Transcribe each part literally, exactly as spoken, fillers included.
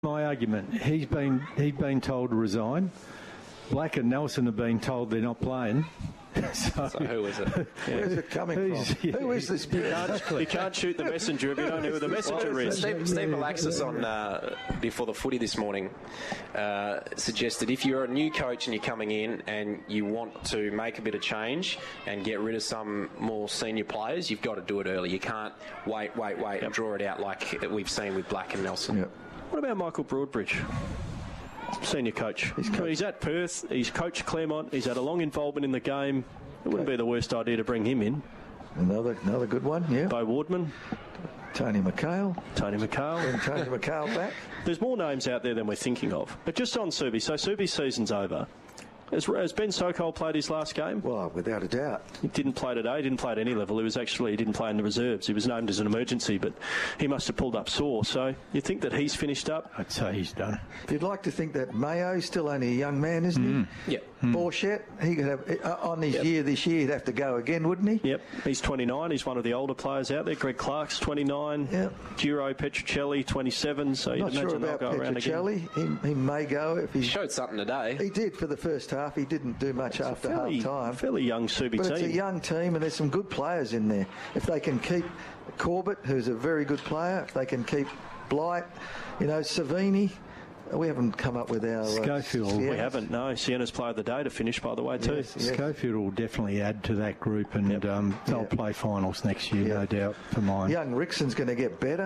My argument, he's been he's been told to resign. Black and Nelson have been told they're not playing. so, so who is it? Yeah. Where's it coming from? Yeah. Who is this? You can't, you can't shoot the messenger if you don't know who the messenger well, is. Steve, Steve Malaxis on uh, before the footy this morning uh, suggested if you're a new coach and you're coming in and you want to make a bit of change and get rid of some more senior players, you've got to do it early. You can't wait, wait, wait yep. and draw it out like we've seen with Black and Nelson. Yep. What about Michael Broadbridge? Senior coach. He's, coach. he's at Perth. He's coached Claremont. He's had a long involvement in the game. It wouldn't okay. be the worst idea to bring him in. Another another good one, yeah. Bo Wardman. Tony McHale. Tony McHale. And Tony McHale back. There's more names out there than we're thinking of. But just on Subi. So Subi's season's over. Has, has Ben Sokol played his last game? Well, without a doubt. He didn't play today. He didn't play at any level. He was actually, he didn't play in the reserves. He was named as an emergency, but he must have pulled up sore. So you think that he's finished up? I'd say he's done. You'd like to think that Mayo's still only a young man, isn't mm. he? Yep. Mm. Borchett, he could have, uh, on his yep. year this year, he'd have to go again, wouldn't he? Yep. He's twenty-nine. He's one of the older players out there. Greg Clark's twenty-nine. Yep. Duro Petruccelli, twenty-seven. So you'd Not imagine sure they'll about go around again. He, he may go if he... He showed something today. He did for the first half. He didn't do much it's after fairly, half time. Fairly young Subi but team. But it's a young team and there's some good players in there. If they can keep Corbett, who's a very good player, if they can keep Blight, you know, Savini... We haven't come up with our... Schofield. Uh, we haven't, no. Sienna's player of the day to finish, by the way, too. Yes, yes. Schofield will definitely add to that group and yep. um, they'll yep. play finals next year, yep. no doubt, for mine. Young Rickson's going to get better.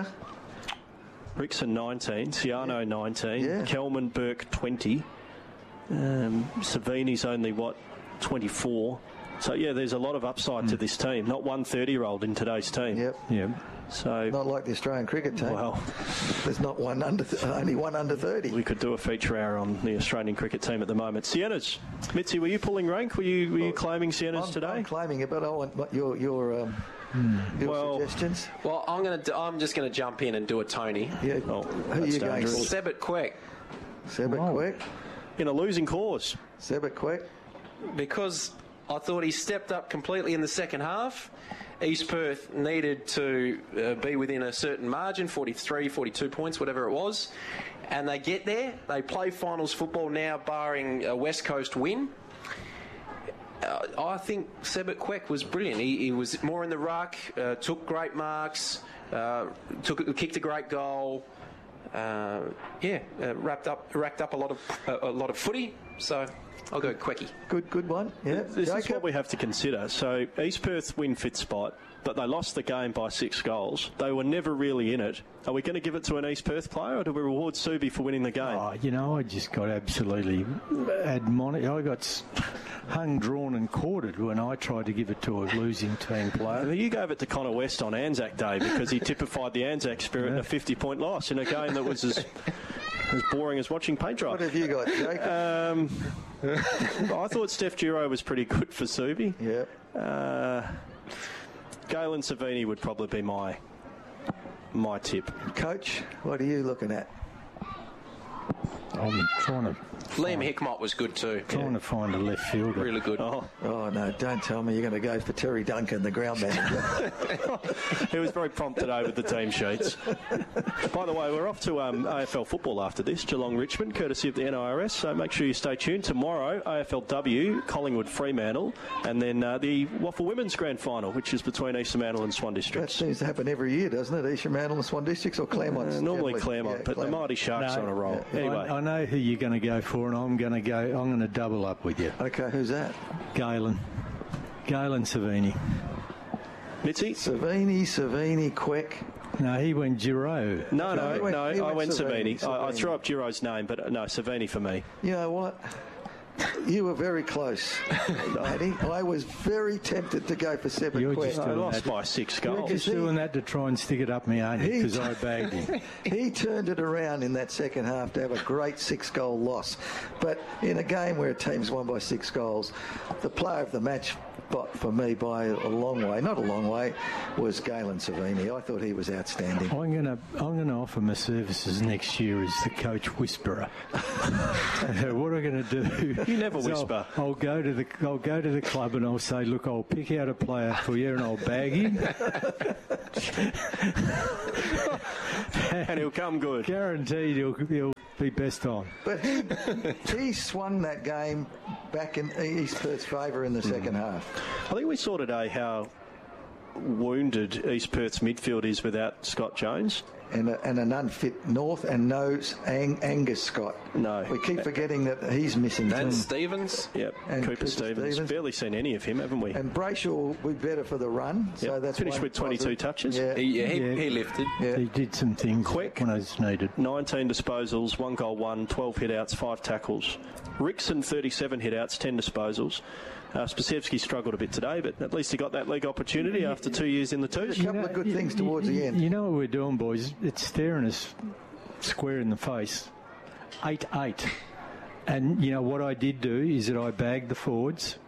Rickson nineteen, Ciano yeah. nineteen, yeah. Kelman Burke twenty, um, Savini's only, what, twenty-four. So, yeah, there's a lot of upside mm. to this team. Not one thirty-year-old in today's team. Yep. Yep. So not like the Australian cricket team. Well, there's not one under th- only one under thirty. We could do a feature hour on the Australian cricket team at the moment. Sienna's, Mitzi, were you pulling rank? Were you were you well, claiming Sienna's I'm, today? I'm claiming it, but I want your your um, mm. your well, suggestions. Well, I'm gonna I'm just gonna jump in and do a Tony. Yeah. Oh, who are you going for? Sebit Quek. Sebit oh. Quek. In a losing cause. Sebit Quek. Because I thought he stepped up completely in the second half. East Perth needed to uh, be within a certain margin, forty-three, forty-two points, whatever it was. And they get there. They play finals football now, barring a West Coast win. Uh, I think Sebit Quek was brilliant. He, he was more in the ruck, uh, took great marks, uh, took kicked a great goal. Uh, yeah, uh, wrapped up, racked up a lot of uh, a lot of footy. So I'll go Quecky. Good, good one. Yeah, this Jacob? is what we have to consider. So East Perth win fit spot, but they lost the game by six goals. They were never really in it. Are we going to give it to an East Perth player, or do we reward Subi for winning the game? Oh, you know, I just got absolutely admonished. I got hung, drawn, and quartered when I tried to give it to a losing team player. You gave it to Connor West on Anzac Day because he typified the Anzac spirit yeah. in a fifty-point loss in a game that was as as boring as watching paint dry. What have you got, Jake? Um, I thought Steph Giro was pretty good for Subi. Yeah. Uh, Galen Savini would probably be my my tip. Coach, what are you looking at? I'm trying to... Liam Hickmott was good too. Trying yeah. to find a left fielder. Really good. Oh. oh, no, don't tell me you're going to go for Terry Duncan, the ground manager. He was very prompt today with the team sheets. By the way, we're off to um, A F L football after this, Geelong Richmond, courtesy of the N I R S, so make sure you stay tuned. Tomorrow, A F L W, Collingwood Fremantle, and then uh, the Waffle Women's Grand Final, which is between East Fremantle and Swan Districts. That seems to happen every year, doesn't it? East Fremantle and Swan Districts, or Claremont? Uh, normally Claremont, yeah, but Claremont. the Mighty Sharks no, on a roll. Yeah. Anyway. I, I know who you're going to go for, and I'm going to go. I'm going to double up with you. Okay, who's that? Galen. Galen Savini. Mitzi? Savini, Savini, Quek. No, he went Giro. No, no, he went, no. he I went went Savini. Savini. Savini. I, I threw up Giro's name, but no, Savini for me. You know what? You were very close, Matty. I was very tempted to go for Sebit You're Quek. just I lost by six goals. You're just doing that to try and stick it up me, aren't you? Because I bagged him. He turned it around in that second half to have a great six-goal loss. But in a game where a team's won by six goals, the player of the match, but for me, by a long way, not a long way, was Galen Savini. I thought he was outstanding. I'm going to I'm going to offer my services next year as the coach whisperer. What am I going to do? You never So whisper. I'll, I'll go to the I'll go to the club and I'll say, look, I'll pick out a player for you and I'll bag him. And he'll come good. Guaranteed he'll, he'll be best on. But he, he swung that game back in East Perth's favour in the second Mm. half. I think we saw today how wounded East Perth's midfield is without Scott Jones. And, a, and an unfit North and no Ang, Angus Scott. No. We keep forgetting that he's missing And too. Stevens. Yep, And Cooper, Cooper Stevens. Stevens. Barely seen any of him, haven't we? And Brayshaw will be better for the run. So Yep. that's Finished one with twenty-two positive. touches. Yeah. He, yeah, he, Yeah. he lifted. Yeah. He did some things Quick. when it was needed. nineteen disposals, one goal, one, twelve hit-outs, five tackles. Rickson, thirty-seven hit-outs, ten disposals. Uh, Spasevsky struggled a bit today, but at least he got that league opportunity after two years in the twos. A couple of good things towards the end. You know what we're doing, boys? It's staring us square in the face. eight eight. And, you know, what I did do is that I bagged the forwards.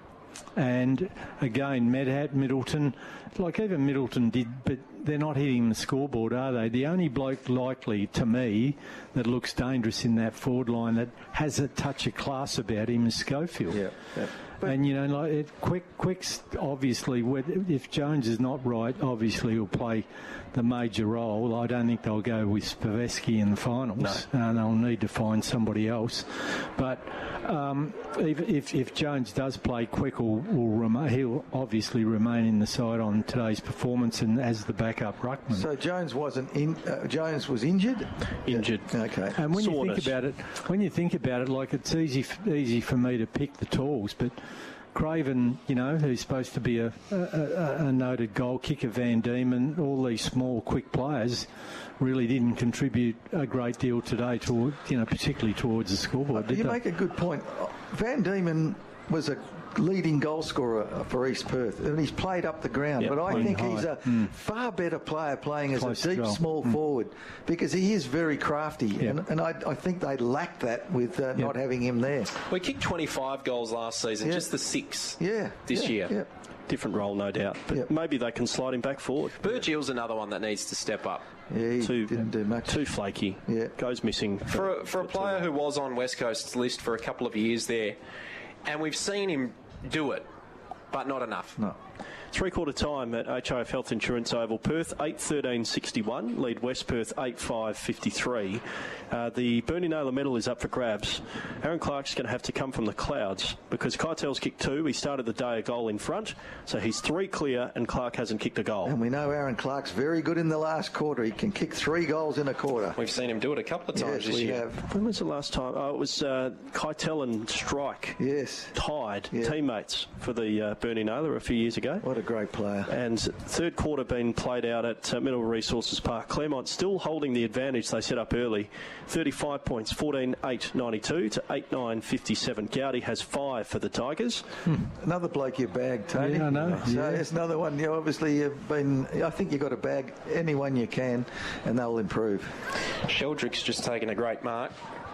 And, again, Medhat, Middleton, like even Middleton did, but they're not hitting the scoreboard, are they? The only bloke likely, to me, that looks dangerous in that forward line that has a touch of class about him is Schofield. Yeah, yeah. But- And, you know, like it, Quick, Quick's obviously, if Jones is not right, obviously he'll play the major role. I don't think they'll go with Spavesky in the finals. No. And they'll need to find somebody else. But um, if, if, if Jones does play, Quick will, will remain, he'll obviously remain in the side on today's performance and as the backup ruckman. So Jones wasn't in. Uh, Jones was injured. Injured. Okay. And when Soreness. you think about it, when you think about it, like it's easy, easy for me to pick the tools, but Craven, you know, who's supposed to be a, a, a noted goal kicker, Van Diemen, all these small, quick players really didn't contribute a great deal today, toward, you know, particularly towards the scoreboard. Did You they? make a good point. Van Diemen was a leading goal scorer for East Perth, and he's played up the ground. Yep, but I playing think he's high. a Mm. far better player playing as Close a to deep, goal. small Mm. forward, because he is very crafty, Yep. and, and I, I think they lacked that with uh, not having him there. We kicked twenty-five goals last season, Yeah. just the six Yeah, this yeah, year. Yeah. Different role, no doubt. But Yep. maybe they can slide him back forward. Burgill's another one that needs to step up. Yeah, he Too, didn't do much. Too flaky. Yeah. Goes missing. For a, for a player who was on West Coast's list for a couple of years there, and we've seen him do it, but not enough. No. Three-quarter time at H I F Health Insurance Oval. Perth eight thirteen sixty-one, lead West Perth eight five fifty-three. Uh, the Bernie Naylor medal is up for grabs. Aaron Clark's going to have to come from the clouds because Keitel's kicked two. He started the day a goal in front, so he's three clear and Clark hasn't kicked a goal. And we know Aaron Clark's very good in the last quarter. He can kick three goals in a quarter. We've seen him do it a couple of times Yes, this we year. have. When was the last time? Oh, it was uh, Keitel and Strike Yes. tied Yeah. teammates for the uh, Bernie Naylor a few years ago. What a great player. And third quarter being played out at uh, Mineral Resources Park. Claremont still holding the advantage they set up early. thirty-five points, fourteen eight ninety-two to eight nine fifty-seven. Gowdy has five for the Tigers. Another bloke you bagged, Tony. Yeah, I know. So Yeah. it's another one. You obviously you've been. I think you've got to bag anyone you can, and they'll improve. Sheldrick's just taken a great mark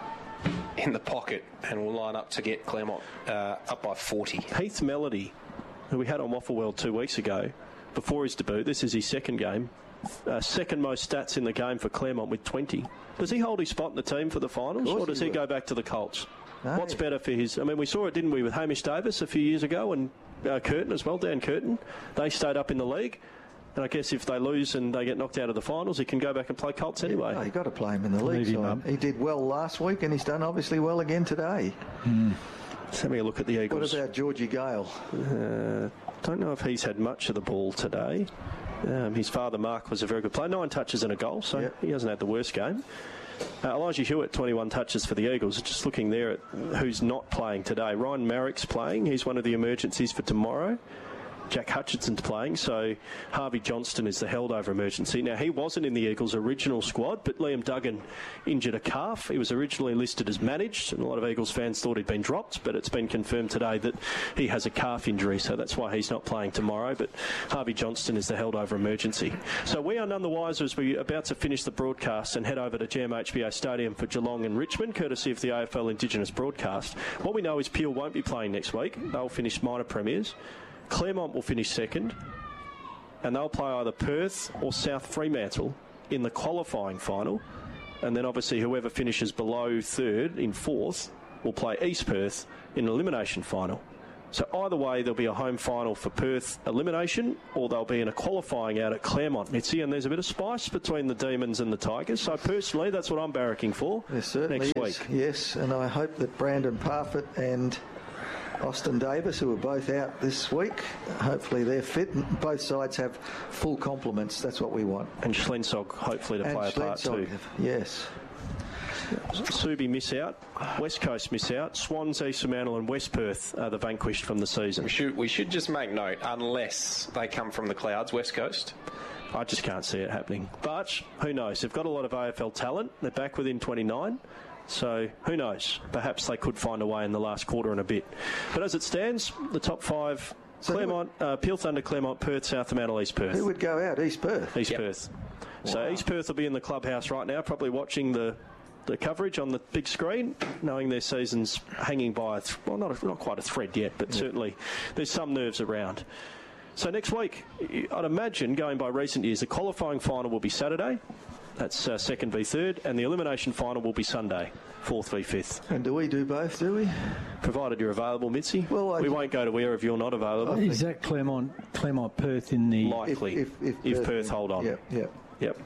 in the pocket and will line up to get Claremont uh, up by forty. Heath Melody, who we had on Waffle World two weeks ago, before his debut, this is his second game, uh, second most stats in the game for Claremont with twenty. Does he hold his spot in the team for the finals, course or does he he, will. go back to the Colts? No. What's better for his... I mean, we saw it, didn't we, with Hamish Davis a few years ago and uh, Curtin as well, Dan Curtin. They stayed up in the league. And I guess if they lose and they get knocked out of the finals, he can go back and play Colts anyway. Oh, you got to play him in the league Leave him side. up. He did well last week, and he's done obviously well again today. Let's have a look at the What Eagles. about Georgie Gale? Uh, don't know if he's had much of the ball today. Um, his father, Mark, was a very good player. Nine touches and a goal, so Yep. he hasn't had the worst game. Uh, Elijah Hewitt, twenty-one touches for the Eagles. Just looking there at who's not playing today. Ryan Marrick's playing. He's one of the emergencies for tomorrow. Jack Hutchinson's playing, so Harvey Johnston is the held-over emergency. Now, he wasn't in the Eagles' original squad, but Liam Duggan injured a calf. He was originally listed as managed, and a lot of Eagles fans thought he'd been dropped, but it's been confirmed today that he has a calf injury, so that's why he's not playing tomorrow. But Harvey Johnston is the held-over emergency. So we are none the wiser as we're about to finish the broadcast and head over to G M H B A Stadium for Geelong and Richmond, courtesy of the A F L Indigenous broadcast. What we know is Peel won't be playing next week. They'll finish minor premiers. Claremont will finish second, and they'll play either Perth or South Fremantle in the qualifying final. And then obviously whoever finishes below third in fourth will play East Perth in an elimination final. So either way, there'll be a home final for Perth elimination, or they'll be in a qualifying out at Claremont, Mitzi, and there's a bit of spice between the Demons and the Tigers. So personally, that's what I'm barracking for there certainly next is. week. Yes, and I hope that Brandon Parfitt and Austin Davis, who are both out this week, hopefully they're fit. And both sides have full complements. That's what we want. And Schlensog, hopefully, to and play a part Schlensog, too. Yes. Subi miss out, West Coast miss out, Swans, East Fremantle and West Perth are the vanquished from the season. We should, we should just make note, unless they come from the clouds, West Coast. I just can't see it happening. But who knows? They've got a lot of A F L talent. They're back within twenty-nine. So who knows? Perhaps they could find a way in the last quarter and a bit. But as it stands, the top five, so Claremont, uh, Peel Thunder, Claremont, Perth, South Fremantle, East Perth. Who would go out? East Perth? East Yep. Perth. Wow. So East Perth will be in the clubhouse right now, probably watching the the coverage on the big screen, knowing their season's hanging by, a th- well, not, a, not quite a thread yet, but yeah. certainly there's some nerves around. So next week, I'd imagine, going by recent years, the qualifying final will be Saturday. That's uh, second v third, and the elimination final will be Sunday, fourth v fifth. And do we do both, do we? Provided you're available, Mitzi. Well, I we won't go to where if you're not available. Is that Claremont, Claremont Perth in the... Likely, if, if, if, if Perth, Perth hold on. Yep, yep. Yep.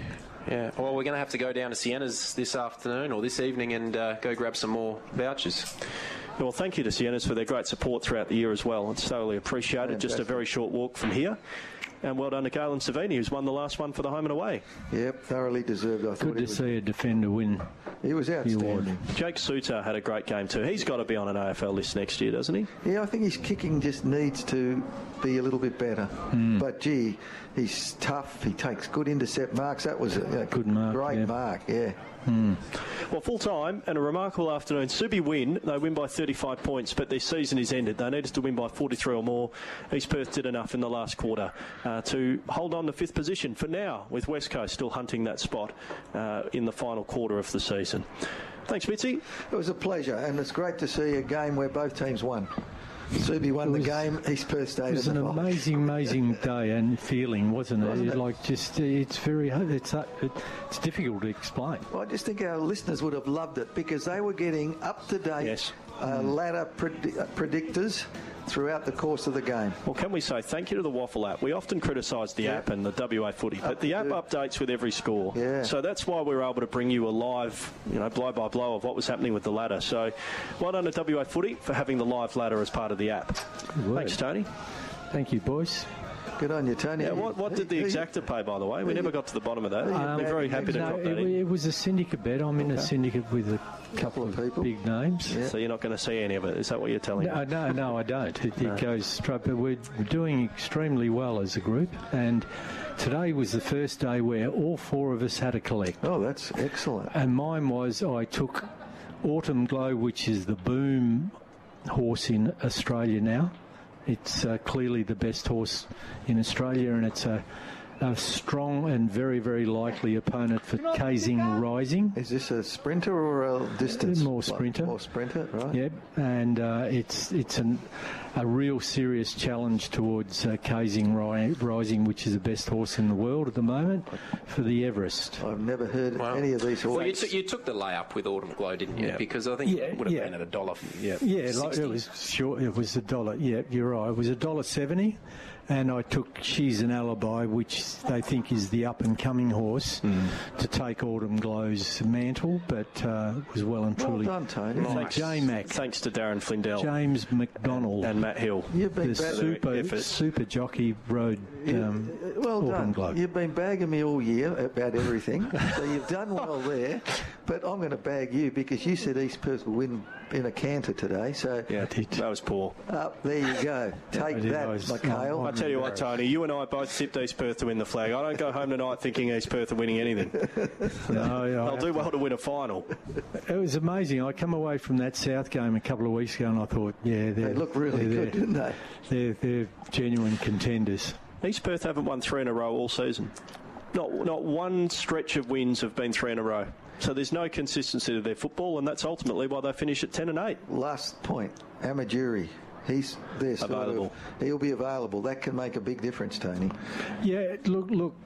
Yeah, well, we're going to have to go down to Sienna's this afternoon or this evening and uh, go grab some more vouchers. Well, thank you to Sienna's for their great support throughout the year as well. It's totally appreciated. Fantastic. Just a very short walk from here. And well done to Galen Savini, who's won the last one for the home and away. Yep, thoroughly deserved. I thought Good to he was, see a defender win. He was outstanding. Jake Suter had a great game too. He's got to be on an A F L list next year, doesn't he? Yeah, I think his kicking just needs to be a little bit better. Mm. But, gee, he's tough. He takes good intercept marks. That was a, a Good mark, great yeah. mark, yeah. Mm. Well, full time and a remarkable afternoon. Subi win. They win by thirty-five points, but their season is ended. They needed to win by forty-three or more. East Perth did enough in the last quarter uh, to hold on to fifth position for now, with West Coast still hunting that spot uh, in the final quarter of the season. Thanks, Mitzi. It was a pleasure, and it's great to see a game where both teams won. Subi won was, the game, East Perth stayed It was in an the final. amazing, amazing day and feeling, wasn't it? Wasn't it? Like, just, it's very, it's, uh, it's difficult to explain. Well, I just think our listeners would have loved it because they were getting up-to-date Yes. uh, ladder pred- uh, predictors throughout the course of the game. Well, can we say thank you to the Waffle app? We often criticise the Yeah. app and the W A footy, but the app do. updates with every score. Yeah. So that's why we were able to bring you a live, you know, blow by blow of what was happening with the ladder. So well done to W A footy for having the live ladder as part of the app. Good word. Thanks, Tony. Thank you, boys. Good on you, Tony. Yeah, what, what did the He- he- exactor pay, by the way? We never got to the bottom of that. Um, We're very happy to No, drop it, that in. it was a syndicate bet. I'm in a syndicate with a couple of of people. big names. Yeah. So you're not going to see any of it. Is that what you're telling me? No, no, no, I don't. It, it goes straight. But we're doing extremely well as a group, and today was the first day where all four of us had a collect. Oh, that's excellent. And mine was I took Autumn Glow, which is the boom horse in Australia now. It's uh, clearly the best horse in Australia, and it's a, a strong and very, very likely opponent for Kazing Rising. Is this a sprinter or a distance? More sprinter. More sprinter, right? Yep, and uh, it's it's an, a real serious challenge towards uh, Kazing Ri- Rising, which is the best horse in the world at the moment, for the Everest. I've never heard Wow. any of these Well, you, horses. t- you took the layup with Autumn Glow, didn't you? Yeah. Because I think Yeah, it would have yeah. been at a dollar. Yeah. Yeah, like it was sure it was a dollar. Yeah, you're right. It was a dollar seventy, and I took She's an Alibi, which they think is the up and coming horse, Mm. to take Autumn Glow's mantle, but uh, it was well and Well truly done, Tony. by J Mac, Thanks to Darren Flindell James McDonald, and Matt Hill. You've been the ba- super effort. super jockey rode um, well Autumn done. Glow. You've been bagging me all year about everything, so you've done well there. But I'm going to bag you because you said East Perth will win in a canter today. So Yeah, did. that was poor. up there you go. Take I did. that, I was- McHale. I tell you what, Tony, you and I both tipped East Perth to win the flag. I don't go home tonight thinking East Perth are winning anything. No, I They'll have do well to win a final. It was amazing. I come away from that South game a couple of weeks ago, and I thought, yeah, They look really they're, good, didn't they? They're, they're genuine contenders. East Perth haven't won three in a row all season. Not not one stretch of wins have been three in a row. So there's no consistency to their football, and that's ultimately why they finish at ten and eight. Last point, Amajuri. He's there. Sort Available. Of, he'll be available. That can make a big difference, Tony. Yeah, look, look.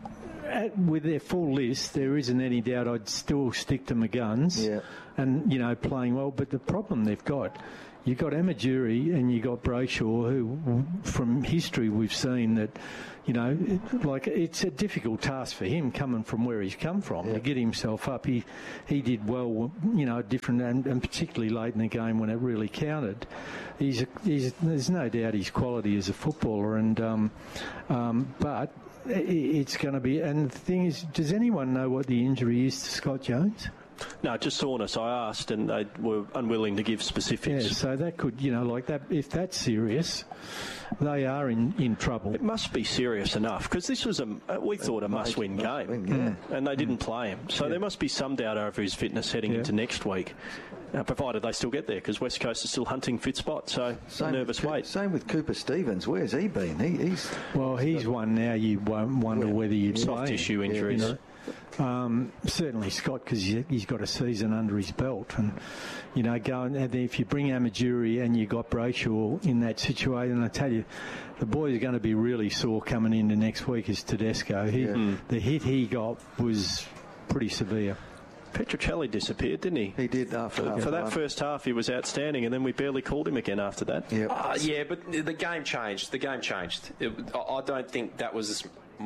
at, with their full list, there isn't any doubt I'd still stick to my guns. Yeah. And, you know, playing well. But the problem they've got, you've got Amajuri and you've got Brayshaw, who, from history, we've seen that, you know, it, like it's a difficult task for him coming from where he's come from, yeah. to get himself up. He he did well, you know, different, and, and particularly late in the game when it really counted. He's, a, he's there's no doubt his quality as a footballer, and um, um, but it, it's going to be. And the thing is, does anyone know what the injury is to Scott Jones? No, just soreness. I asked, and they were unwilling to give specifics. Yeah, so that could, you know, like that. If that's serious, they are in, in trouble. It must be serious enough, because this was a we thought a must-win game, win, yeah. and they didn't play him. So yeah. there must be some doubt over his fitness heading yeah. into next week, uh, provided they still get there, because West Coast is still hunting fit spot. So same a nervous with, wait. Same with Cooper Stevens. Where's he been? He, he's well, he's one now. You won't wonder yeah. whether you'd soft tissue injuries. Yeah, you know. Um, certainly Scott, because he's got a season under his belt, and you know, going and if you bring Amajuri and you got Brayshaw in that situation, I tell you, the boy is going to be really sore coming into next week. Is Tedesco? He, yeah. The hit he got was pretty severe. Petruccelli disappeared, didn't he? He did after for, that. For that first half, he was outstanding, and then we barely called him again after that. Yep. Uh, yeah, but the game changed. The game changed. It, I don't think that was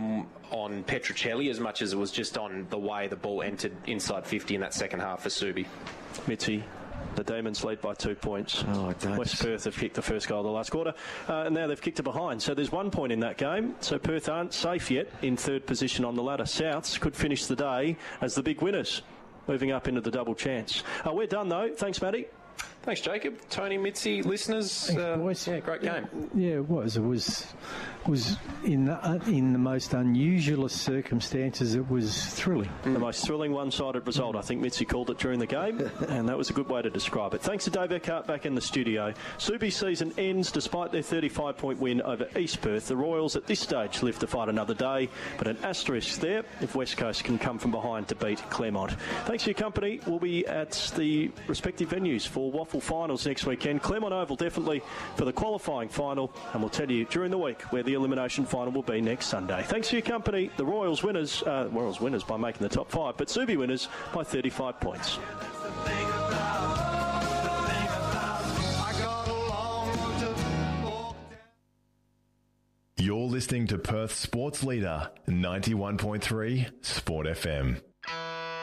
on Petruccelli as much as it was just on the way the ball entered inside fifty in that second half for Subi. Mitzi, the Demons lead by two points. Oh, West Perth have kicked the first goal of the last quarter, uh, and now they've kicked it behind. So there's one point in that game. So Perth aren't safe yet in third position on the ladder. Souths could finish the day as the big winners, moving up into the double chance. Uh, we're done, though. Thanks, Matty. Thanks, Jacob. Tony, Mitzi, listeners. Thanks, uh, boys. Yeah, great game. Yeah, it was. It was was in the, uh, in the most unusual circumstances. It was thrilling. The most thrilling one-sided result. I think Mitzi called it during the game, and that was a good way to describe it. Thanks to Dave Eckhart back in the studio. Subi's season ends despite their thirty-five point win over East Perth. The Royals at this stage live to fight another day, but an asterisk there if West Coast can come from behind to beat Claremont. Thanks for your company. We'll be at the respective venues for Waffle Finals next weekend. Claremont Oval definitely for the qualifying final, and we'll tell you during the week where the elimination final will be next Sunday. Thanks for your company. The Royals winners, uh, Royals winners by making the top five, but Subi winners by thirty-five points. You're listening to Perth Sports Leader ninety-one point three Sport F M.